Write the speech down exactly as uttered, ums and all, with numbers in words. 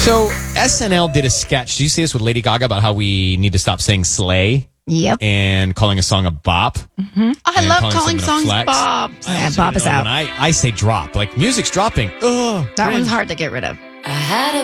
So S N L did a sketch. Do you see this with Lady Gaga about how we need to stop saying slay? Yep. And calling a song a bop. Mm-hmm. I and love calling calling something a songs flex. bops. I Yeah, also bop get is it out. when I, I say drop. Like, music's dropping. Ugh. That one's hard to get rid of. I had a